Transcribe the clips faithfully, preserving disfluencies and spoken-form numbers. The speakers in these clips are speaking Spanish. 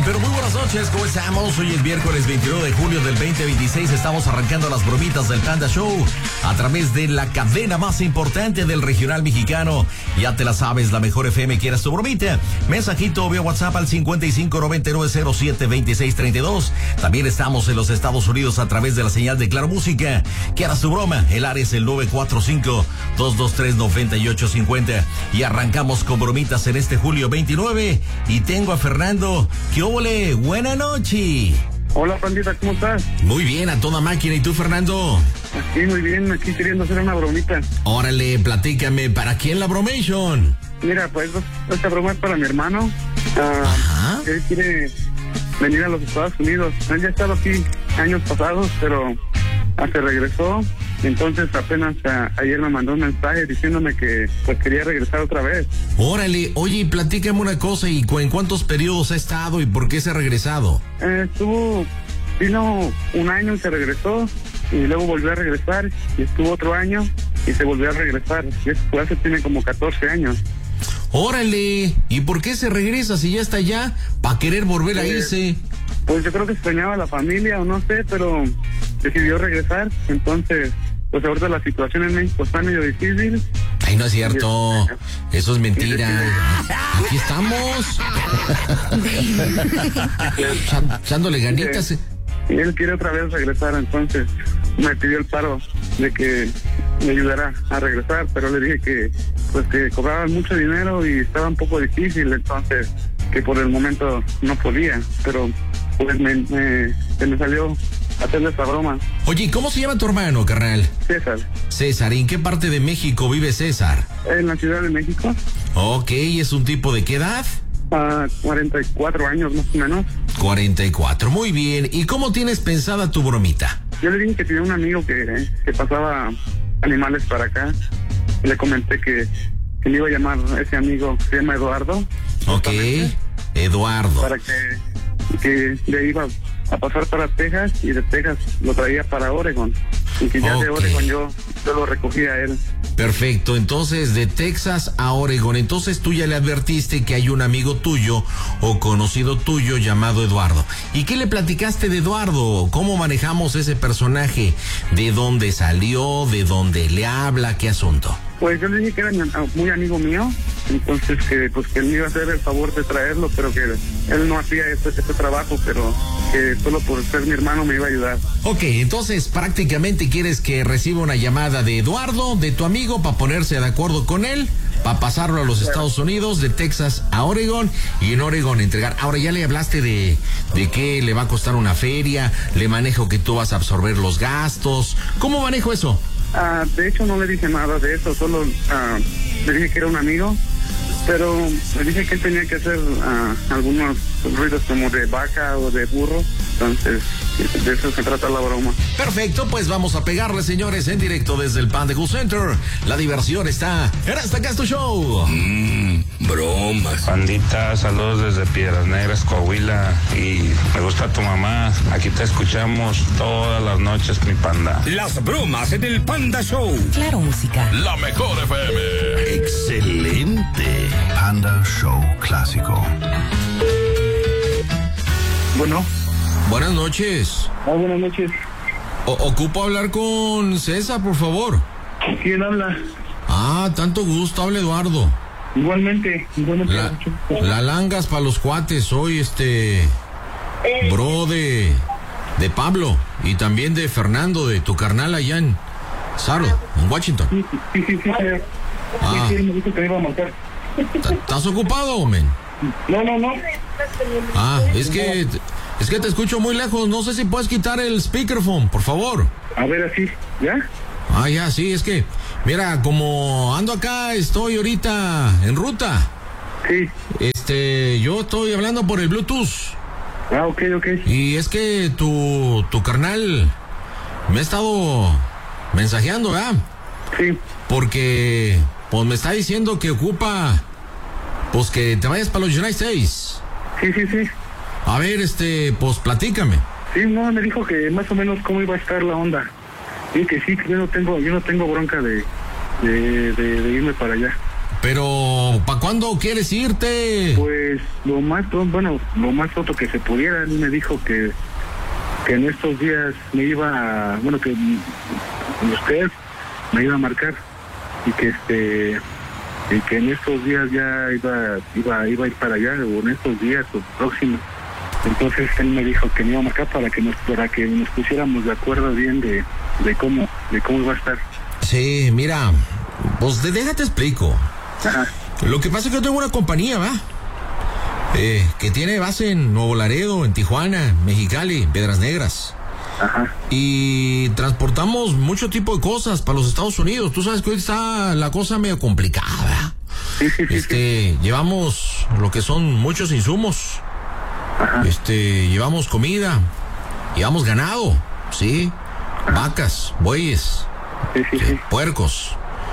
pero muy buenas noches, ¿cómo estamos? Hoy es miércoles veintiuno de julio del veinte veintiséis, estamos arrancando las bromitas del Panda Show a través de la cadena más importante del regional mexicano. Ya te la sabes, la mejor F M, quieras tu bromita. Mensajito vía WhatsApp al cincuenta y cinco noventa y nueve cero siete veintiséis treinta y dos. También estamos en los Estados Unidos a través de la señal de Claro Música. Quieras tu broma, el área es el nueve cuatro cinco, dos dos tres, nueve ocho cinco cero. Y arrancamos con bromitas en este julio veintinueve. Y tengo a Fernando. ¿Qué óvole? Buena noche. Hola, pandita, ¿cómo estás? Muy bien, a toda máquina. ¿Y tú, Fernando? Aquí, muy bien, aquí queriendo hacer una bromita. Órale, platícame, ¿para quién la bromation? Mira, pues esta broma es para mi hermano. Uh, Ajá. Él quiere venir a los Estados Unidos. Él ya ha estado aquí años pasados, pero se regresó. Entonces apenas a, ayer me mandó un mensaje diciéndome que pues quería regresar otra vez. Órale, oye, platícame una cosa, ¿y cu- en cuántos periodos ha estado y por qué se ha regresado? Eh, estuvo, vino un año y se regresó, y luego volvió a regresar, y estuvo otro año y se volvió a regresar. Y eso pues, hace tiene como catorce años. Órale, ¿y por qué se regresa si ya está allá? ¿Para querer volver a Eh, irse? Pues yo creo que extrañaba a la familia o no sé, pero decidió regresar. Entonces, pues ahorita la situación en México está medio difícil. Ay, no es cierto, eso es mentira. Aquí estamos. Echá- Echándole ganitas. Y él quiere otra vez regresar, entonces me pidió el paro de que me ayudara a regresar, pero le dije que pues que cobraban mucho dinero y estaba un poco difícil, entonces que por el momento no podía, pero pues me, me, se me salió hacerle esta broma. Oye, ¿cómo se llama tu hermano, carnal? César, César, ¿y en qué parte de México vive César? en la Ciudad de México, Ok, ¿es un tipo de qué edad? a cuarenta y cuatro años más o menos. cuarenta y cuatro, muy bien. ¿Y cómo tienes pensada tu bromita? Yo le dije que tenía un amigo que, que pasaba animales para acá. Le comenté que, que le iba a llamar a ese amigo, se llama Eduardo. Ok, Eduardo. Para que, que le iba a pasar para Texas y de Texas lo traía para Oregon. Y que ya de Ok. Oregon yo, yo lo recogía a él. Perfecto, entonces de Texas a Oregon, entonces tú ya le advertiste que hay un amigo tuyo o conocido tuyo llamado Eduardo. ¿Y qué le platicaste de Eduardo? ¿Cómo manejamos ese personaje? ¿De dónde salió? ¿De dónde le habla? ¿Qué asunto? Pues yo le dije que era mi- muy amigo mío, entonces que pues que él me iba a hacer el favor de traerlo, pero que él no hacía este, este trabajo, pero que solo por ser mi hermano me iba a ayudar. Ok, entonces prácticamente quieres que reciba una llamada de Eduardo, de tu amigo, para ponerse de acuerdo con él, para pasarlo a los Estados Unidos, de Texas a Oregon, y en Oregon entregar. Ahora, ya le hablaste de, de qué le va a costar una feria, le manejo que tú vas a absorber los gastos. ¿Cómo manejo eso? Ah, de hecho no le dije nada de eso, solo ah, le dije que era un amigo, pero le dije que él tenía que hacer ah, algunos ruidos como de vaca o de burro, entonces de eso se trata la broma. Perfecto, pues vamos a pegarle, señores, en directo desde el Panda Cool Center. La diversión está en Hasta Acá Es Tu Show. Mmm, bromas. Pandita, saludos desde Piedras Negras, Coahuila. Y me gusta tu mamá. Aquí te escuchamos todas las noches, mi panda. Las bromas en el Panda Show. Claro Música. La mejor F M. Excelente. Panda Show Clásico. Bueno, Buenas noches. ah, buenas noches. O- ocupo hablar con César, por favor. ¿Quién habla? Ah, tanto gusto, habla Eduardo. Igualmente, igualmente. La, la langas para los cuates, soy este bro de, de Pablo y también de Fernando, de tu carnal allá en Saro, en Washington. Sí, sí, sí, sí, sí. Ah. Sí, sí, me dijo que me iba a marcar. ¿Estás ocupado, men? No, no, no. Ah, es que es que te escucho muy lejos, no sé si puedes quitar el speakerphone, por favor. A ver, así, ¿ya? Ah, ya, sí, es que, mira, como ando acá, estoy ahorita en ruta. Sí. Este, yo estoy hablando por el Bluetooth. Ah, ok, ok. Y es que tu, tu carnal me ha estado mensajeando, ¿verdad? Sí. Porque, pues me está diciendo que ocupa, pues que te vayas para los United States. Sí, sí, sí. A ver, este, pues platícame. Sí, no, me dijo que más o menos cómo iba a estar la onda. Y que sí, que yo no tengo, yo no tengo bronca de, de, de, de irme para allá. Pero, ¿para cuándo quieres irte? Pues lo más pronto, bueno, lo más pronto que se pudiera. Él me dijo que, que en estos días me iba a, bueno, que usted me iba a marcar y que este y que en estos días ya iba iba iba a ir para allá, o en estos días o próximos. Entonces él me dijo que me iba a marcar para que nos para que nos pusiéramos de acuerdo bien de, de cómo de cómo iba a estar. Sí, mira, pues déjate explico. Ajá. Lo que pasa es que yo tengo una compañía, ¿va? Eh, que tiene base en Nuevo Laredo, en Tijuana, Mexicali, en Piedras Negras. Ajá. Y transportamos mucho tipo de cosas para los Estados Unidos. Tú sabes que hoy está la cosa medio complicada, ¿verdad? Sí, sí, sí, Este, sí. llevamos lo que son muchos insumos. Ajá. Este, llevamos comida, llevamos ganado, ¿sí? Vacas, bueyes, Sí, sí, sí. puercos.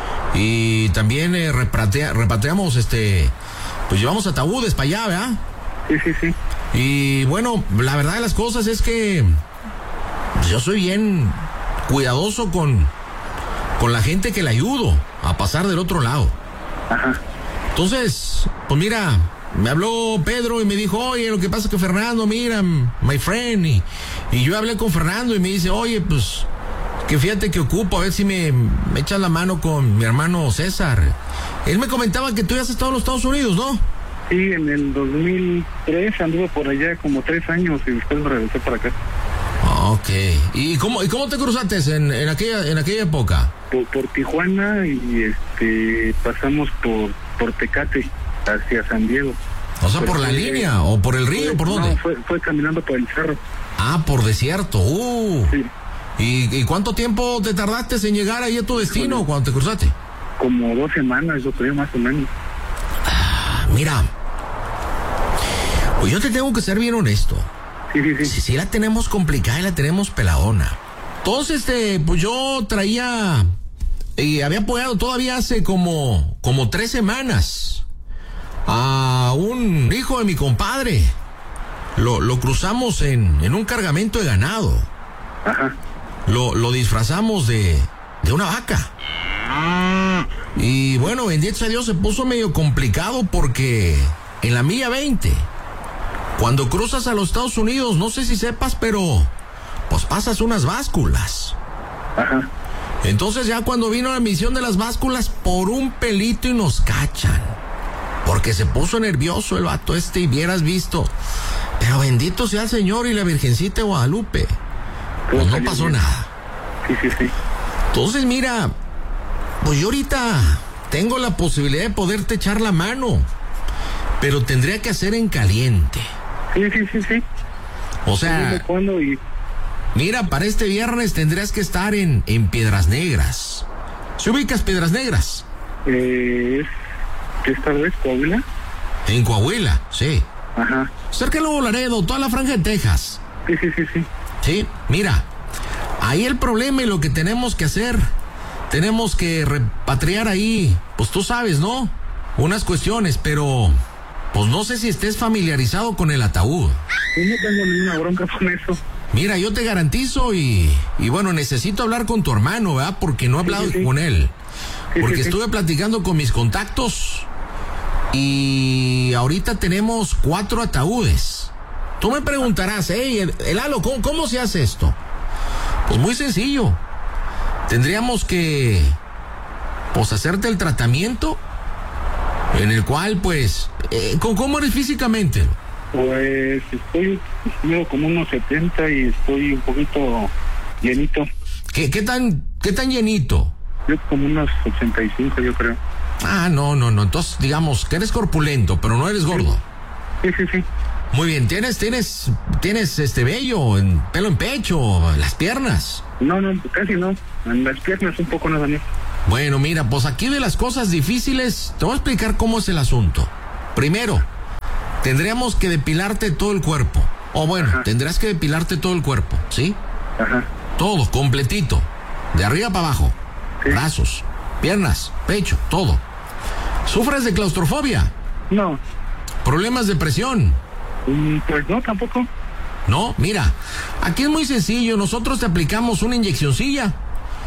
Y también eh, repatea, repatriamos, este, pues llevamos ataúdes para allá, ¿verdad? Sí, sí, sí. Y bueno, la verdad de las cosas es que pues, yo soy bien cuidadoso con, con la gente que le ayudo a pasar del otro lado. Ajá. Entonces, pues mira, me habló Pedro y me dijo, oye, lo que pasa es que Fernando, mira, my friend, y, y yo hablé con Fernando y me dice, oye, pues, que fíjate que ocupo, a ver si me, me echas la mano con mi hermano César. Él me comentaba que tú ya has estado en los Estados Unidos, ¿no? Sí, en el dos mil tres anduve por allá como tres años y después me regresé para acá. Ok. ¿Y cómo, y cómo te cruzaste en, en, aquella, en aquella época? Por, por Tijuana y este pasamos por, por Tecate hacia San Diego. O sea, Pero ¿por la fue- línea o por el río? fue- ¿Por dónde? No, fue, fue caminando por el cerro. Ah, por desierto. Uh. Sí, ¿Y, ¿Y cuánto tiempo te tardaste en llegar ahí a tu destino cuando te cruzaste? como dos semanas, yo creo, más o menos. Ah, mira, pues yo te tengo que ser bien honesto. Sí, sí, sí. Si sí la tenemos complicada y la tenemos peladona. Entonces, este, pues yo traía y había apoyado todavía hace como, como tres semanas a un hijo de mi compadre. Lo, lo cruzamos en, en un cargamento de ganado. Ajá. Lo, lo disfrazamos de, de una vaca. Y bueno, bendito a Dios, se puso medio complicado porque en la milla veinte, cuando cruzas a los Estados Unidos, no sé si sepas, pero pues pasas unas básculas. Ajá. Entonces ya cuando vino la misión de las básculas, por un pelito y nos cachan. Porque se puso nervioso el vato este y vieras visto. Pero bendito sea el Señor y la Virgencita de Guadalupe. Pues no pasó nada. Sí, sí, sí. Entonces mira, pues yo ahorita tengo la posibilidad de poderte echar la mano, pero tendría que hacer en caliente. Sí, sí, sí, sí. O Dime sea, cuándo y... mira, para este viernes tendrías que estar en, en Piedras Negras. ¿Se ubicas Piedras Negras? Eh, es... ¿Qué esta vez, Coahuila? En Coahuila, sí. Ajá. Cerca de Nuevo Laredo, toda la franja de Texas. Sí, sí, sí, sí. Sí, mira, ahí el problema y lo que tenemos que hacer, tenemos que repatriar ahí, pues tú sabes, ¿no? Unas cuestiones, pero pues no sé si estés familiarizado con el ataúd. Yo no tengo ninguna bronca con eso. Mira, yo te garantizo y, y bueno, necesito hablar con tu hermano, ¿verdad? Porque no he hablado sí, sí. con él. Sí, Porque sí, sí. estuve platicando con mis contactos y ahorita tenemos cuatro ataúdes. Tú me preguntarás, hey, el, el Lalo, ¿cómo, ¿cómo se hace esto? Pues muy sencillo. Tendríamos que, pues, hacerte el tratamiento en el cual, pues, eh, ¿cómo eres físicamente? Pues estoy, mido como unos setenta y estoy un poquito llenito. ¿Qué, qué tan, qué tan llenito? Yo como unos ochenta y cinco, yo creo. Ah, no, no, no. Entonces, digamos que eres corpulento, pero no eres gordo. Sí, sí, sí. Muy bien. ¿Tienes, tienes, tienes este vello, en, pelo en pecho, en las piernas? No, no, casi no. En las piernas un poco nada más. Bueno, mira, pues aquí de las cosas difíciles, te voy a explicar cómo es el asunto. Primero, tendríamos que depilarte todo el cuerpo. O bueno, Ajá. tendrás que depilarte todo el cuerpo, ¿sí? Ajá. Todo, completito. De arriba para abajo. Sí. Brazos, piernas, pecho, todo. ¿Sufres de claustrofobia? No, ¿Problemas de presión? mm, pues no, tampoco. No, mira, aquí es muy sencillo. Nosotros te aplicamos una inyeccioncilla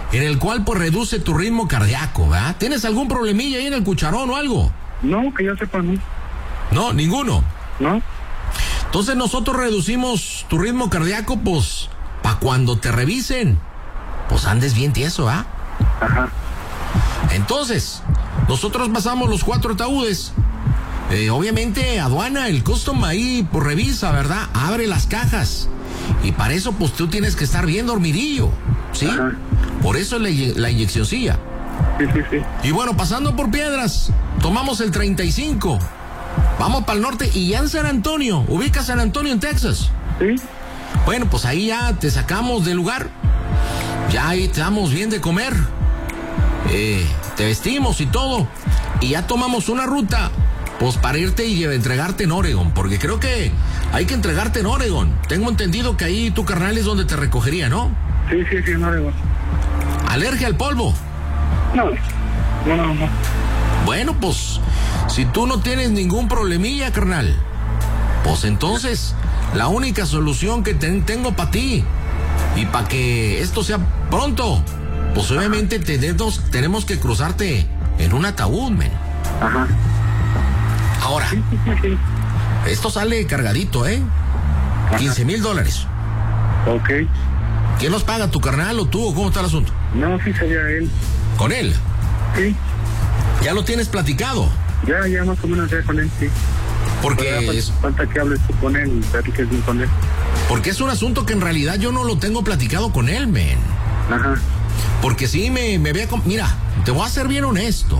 en el cual pues reduce tu ritmo cardíaco, ¿verdad? ¿Tienes algún problemilla ahí en el cucharón o algo? No, que yo sepa, no. No, ninguno. No. Entonces nosotros reducimos tu ritmo cardíaco, pues, para cuando te revisen, pues andes bien tieso, ¿ah? Ajá. Entonces, nosotros pasamos los cuatro ataúdes. Eh, obviamente, aduana, el custom ahí, pues revisa, ¿verdad? Abre las cajas. Y para eso, pues tú tienes que estar bien dormidillo, ¿sí? Ajá. Por eso la, la inyeccióncilla. Sí, sí, sí. Y bueno, pasando por Piedras, tomamos el treinta y cinco. Vamos para el norte y ya en San Antonio. ¿Ubica San Antonio en Texas? Sí. Bueno, pues ahí ya te sacamos del lugar. Ya ahí te damos bien de comer. Eh, te vestimos y todo. Y ya tomamos una ruta, pues para irte y entregarte en Oregon. Porque creo que hay que entregarte en Oregon. Tengo entendido que ahí tu carnal es donde te recogería, ¿no? Sí, sí, sí, no, digo. ¿Alergia al polvo? No, no, no, no. Bueno, pues, si tú no tienes ningún problemilla, carnal, pues entonces, la única solución que ten, tengo para ti, y para que esto sea pronto, pues obviamente tenemos, tenemos que cruzarte en un ataúd, men. Ajá. Ahora, Sí, sí, sí. esto sale cargadito, ¿eh? quince mil dólares. Ok. ¿Quién nos paga, tu carnal o tú, o cómo está el asunto? No, sí sería él. ¿Con él? Sí. ¿Ya lo tienes platicado? Ya, ya más o menos ya con él, sí. Porque Pero ya es... falta que hables tú con él y platiques bien con él. Porque es un asunto que en realidad yo no lo tengo platicado con él, men. Ajá. Porque sí me, me había... Mira, te voy a ser bien honesto.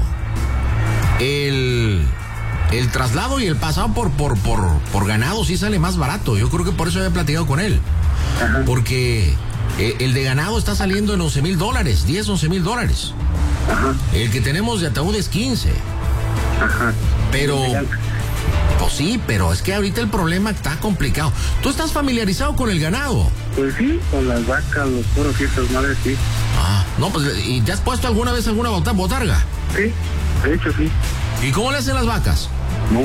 El... El traslado y el pasado por, por, por, por ganado sí sale más barato. Yo creo que por eso había platicado con él. Ajá. Porque el, el de ganado está saliendo en once mil dólares, diez, once mil dólares. Ajá. El que tenemos de ataúd es quince. Ajá. Pero... Legal. Pues sí, pero es que ahorita el problema está complicado. ¿Tú estás familiarizado con el ganado? Pues sí, con las vacas, los toros y esas madres, sí. Ah, no, pues, ¿y te has puesto alguna vez alguna bota- botarga? Sí, de hecho sí. ¿Y cómo le hacen las vacas? No.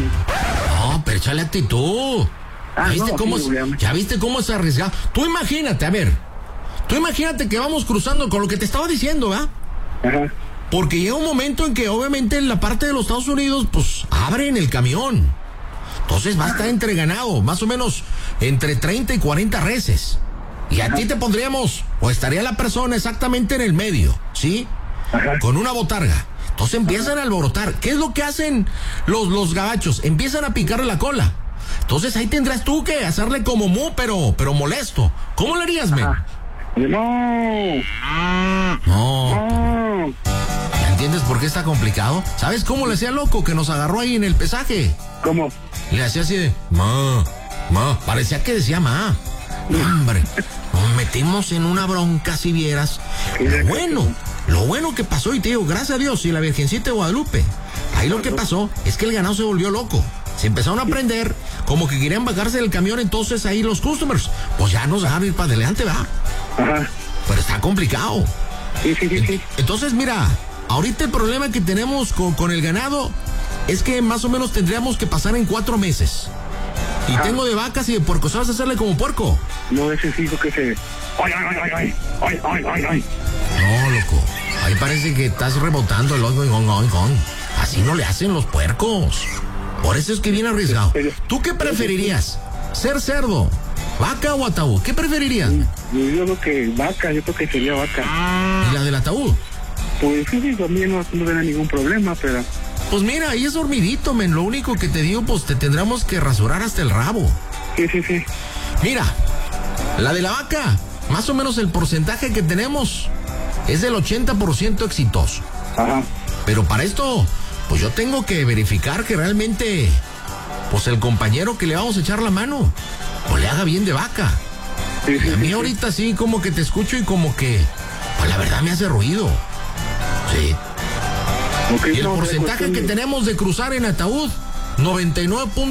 No, pero échale actitud. Ah, ¿Ya viste no, cómo sí, es, obviamente. ya viste cómo es arriesgado? Tú imagínate, a ver. Tú imagínate que vamos cruzando con lo que te estaba diciendo, ¿verdad? Ajá. Porque llega un momento en que obviamente en la parte de los Estados Unidos, pues, abren el camión. Entonces va a estar entre ganado, más o menos entre treinta y cuarenta reses. Y a ti te pondríamos, o estaría la persona exactamente en el medio, ¿sí? Ajá. Con una botarga. Entonces empiezan a alborotar. ¿Qué es lo que hacen los, los gabachos? Empiezan a picarle la cola. Entonces ahí tendrás tú que hacerle como mu, pero, pero molesto. ¿Cómo lo harías, men? Ajá. No. No. No. ¿Ya entiendes por qué está complicado? ¿Sabes cómo le hacía loco que nos agarró ahí en el pesaje? ¿Cómo? Le hacía así de, ma, ma, parecía que decía ma. Hombre, nos metimos en una bronca si vieras. Lo bueno, lo bueno que pasó, y te digo, gracias a Dios y la Virgencita de Guadalupe. Ahí lo que pasó es que el ganado se volvió loco. Se empezaron a prender, como que querían bajarse del camión, entonces ahí los customers, pues ya nos dejaron ir para adelante, va. Ajá. Pero está complicado. Sí, sí, sí, sí. Entonces, mira, ahorita el problema que tenemos con, con el ganado es que más o menos tendríamos que pasar en cuatro meses. Y Ajá. tengo de vacas y de puercos, ¿sabes hacerle como puerco? No, ese sí hijo que se... Ay, ay, ay, ay, ay, ay, ay, ay. No, loco. Ahí parece que estás rebotando el oing, oing, oing, oing. Así no le hacen los puercos. Por eso es que viene arriesgado. ¿Tú qué preferirías? ¿Ser cerdo, vaca o ataúd? ¿Qué preferirías? Yo creo que vaca, yo creo que sería vaca. ¿Y la del ataúd? Pues sí, sí, también no, no tiene ningún problema, pero... Pues mira, ahí es dormidito, men. Lo único que te digo, pues te tendremos que rasurar hasta el rabo. Sí, sí, sí. Mira, la de la vaca, más o menos el porcentaje que tenemos es del ochenta por ciento exitoso. Ajá. Pero para esto, pues yo tengo que verificar que realmente, pues el compañero que le vamos a echar la mano, pues le haga bien de vaca. Sí, sí, Y a mí sí, ahorita sí como que te escucho y como que, pues la verdad me hace ruido. Sí. sí. Ok, Y el no, porcentaje cuestión que de- tenemos de cruzar en ataúd, noventa y nueve punto